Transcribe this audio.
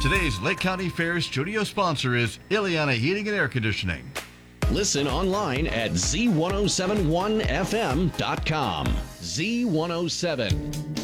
Today's Lake County Fair studio sponsor is Ileana Heating and Air Conditioning. Listen online at z1071fm.com. Z107.